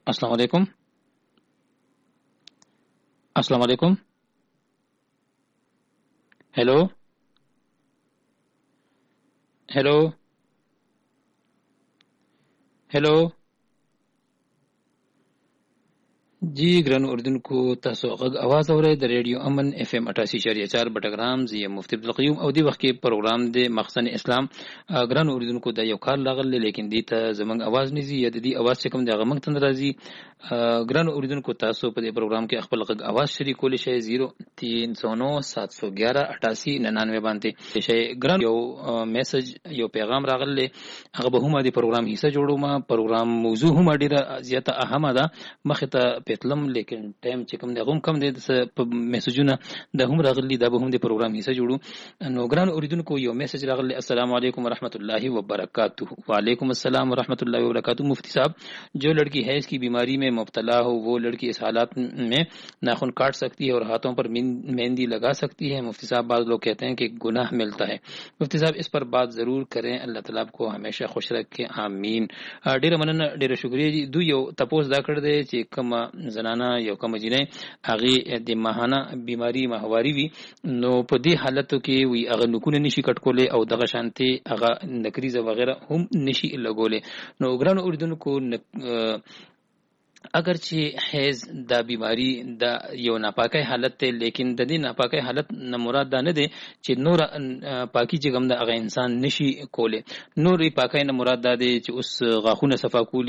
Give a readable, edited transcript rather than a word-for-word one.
अस्सलाम वालेकुम। अस्सलाम वालेकुम। हेलो हेलो हेलो जी ګران اردوونکو تاسو غږ اواز اورئ د ریډیو امن اف ام 88.4 بټګرام زی مفتی عبد القیوم او دی وخت کې پروګرام د مخزن اسلام ګران اردوونکو د یو کال لاغله لیکن دی ته زمنګ اواز نزي یا د دې اواز څخه کوم د غمنګ تند راځي ګران اردوونکو تاسو په دې پروګرام کې خپل غږ اواز شریکول شي 0309 711 88 99 باندې شي ګران یو میسج یو پیغام راغله هغه به هم د پروګرام حصہ جوړوم پروګرام موضوع هم ډیره زیاته اهمه ده مخه ته پتلم لیکن ټایم چې کوم د غوم کم دي په میسجونه د هم راغلي دا به هم د پروګرام حصہ جوړو نو ګران اوریدونکو یو میسج راغلی السلام علیکم ورحمۃ اللہ وبرکاتہ وعلیکم السلام ورحمۃ اللہ وبرکاتہ مفتی صاحب جو لڑکی حیض کی بیماری میں مبتلا ہو وہ لڑکی اس حالات میں ناخن کاٹ سکتی ہے اور ہاتھوں پر مہندی لگا سکتی ہے مفتی صاحب بعض لوگ کہتے ہیں کہ گناہ ملتا ہے مفتی صاحب اس پر بات ضرور کریں اللہ تعالی آپ کو ہمیشہ خوش رکھے آمین ډیر مننه ډیر شکریہ جی دوی یو تپوس دا کړ دی چې کوم زنانه یو کوم جنې هغه د ماهانه بیماری ماهواري وي نو په دې حالتو کې وی هغه نکونه نشي کټکولې او دغه شانتي هغه نکریزه وغیرہ هم نشي لګولې نو ګران اوریدونکو اگر چې حیض دا بیماری دا یو ناپاکه حالت ته لیکن د دې ناپاکه حالت نه مراد دا نه دی چې نور پاکي چې کوم دا هغه انسان نشي کوله نور پاکه نه مراد دا دی چې اوس غاخونه صفا کولی